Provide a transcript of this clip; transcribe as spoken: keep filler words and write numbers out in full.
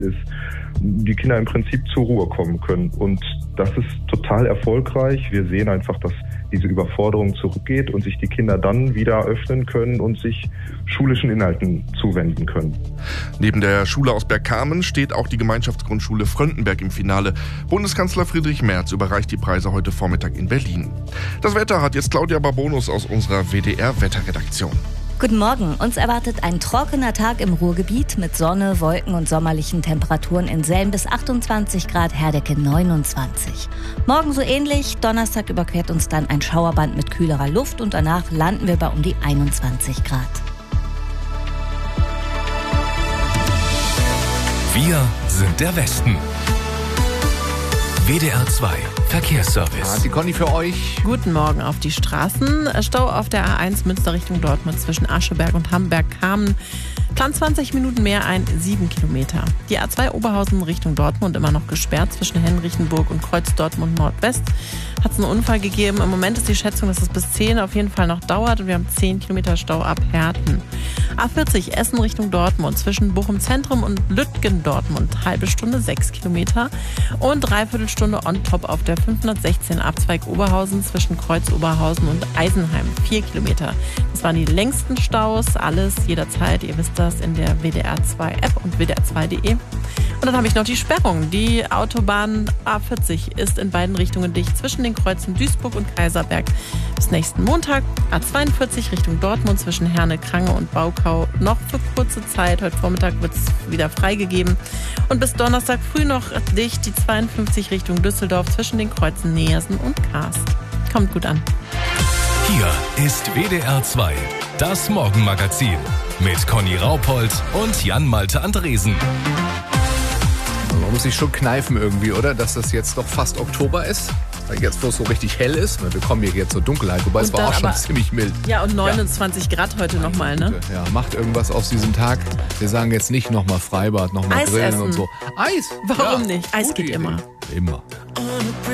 ist, die Kinder im Prinzip zur Ruhe kommen können. Und das ist total erfolgreich. Wir sehen einfach, dass diese Überforderung zurückgeht und sich die Kinder dann wieder öffnen können und sich schulischen Inhalten zuwenden können. Neben der Schule aus Bergkamen steht auch die Gemeinschaftsgrundschule Fröndenberg im Finale. Bundeskanzler Friedrich Merz überreicht die Preise heute Vormittag in Berlin. Das Wetter hat jetzt Claudia Barbonus aus unserer W D R-Wetterredaktion. Guten Morgen. Uns erwartet ein trockener Tag im Ruhrgebiet mit Sonne, Wolken und sommerlichen Temperaturen in Selm bis achtundzwanzig Grad, Herdecke neunundzwanzig. Morgen so ähnlich. Donnerstag überquert uns dann ein Schauerband mit kühlerer Luft und danach landen wir bei um die einundzwanzig Grad. Wir sind der Westen. W D R zwei Verkehrsservice. Ja, die Conny für euch. Guten Morgen auf die Straßen. Stau auf der A eins Münster Richtung Dortmund zwischen Ascheberg und Hamberg-Kamen. Plan zwanzig Minuten mehr ein, sieben Kilometer. Die A zwei Oberhausen Richtung Dortmund immer noch gesperrt zwischen Henrichenburg und Kreuz Dortmund Nordwest. Hat es einen Unfall gegeben. Im Moment ist die Schätzung, dass es bis zehn auf jeden Fall noch dauert und wir haben zehn Kilometer Stau ab Herten. A vierzig Essen Richtung Dortmund zwischen Bochum Zentrum und Lütgen Dortmund. Halbe Stunde, sechs Kilometer. Und dreiviertel Stunde on top auf der fünfhundertsechzehn Abzweig Oberhausen zwischen Kreuz Oberhausen und Eisenheim. Vier Kilometer. Das waren die längsten Staus. Alles jederzeit, ihr wisst das, in der W D R zwei App und W D R zwei Punkt de. Und dann habe ich noch die Sperrung. Die Autobahn A vierzig ist in beiden Richtungen dicht zwischen den Kreuzen Duisburg und Kaiserberg bis nächsten Montag. A zweiundvierzig Richtung Dortmund zwischen Herne, Krange und Baukau noch für kurze Zeit. Heute Vormittag wird es wieder freigegeben. Und bis Donnerstag früh noch dicht die zweiundfünfzig Richtung Düsseldorf zwischen den Kreuzen Neersen und Kaast. Kommt gut an. Hier ist W D R zwei, das Morgenmagazin mit Conny Raupold und Jan-Malte Andresen. Man muss sich schon kneifen irgendwie, oder? Dass das jetzt doch fast Oktober ist. Jetzt, wo es so richtig hell ist. Wir kommen hier jetzt zur Dunkelheit, wobei Und es war dann auch schon aber- ziemlich mild. Ja, und neunundzwanzig Grad heute nochmal, ne? Ja, macht irgendwas aus diesem Tag. Wir sagen jetzt nicht nochmal Freibad, nochmal Eis Grillen essen. und so. Eis? Warum Ja, nicht? Eis gute geht Idee. immer. Immer.